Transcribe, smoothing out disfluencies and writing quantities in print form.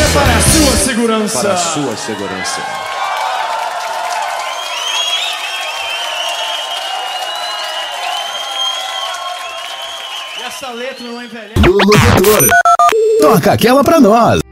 para a sua segurança. Para a sua segurança. E essa letra não envelhece. Locutor, toca aquela pra nós.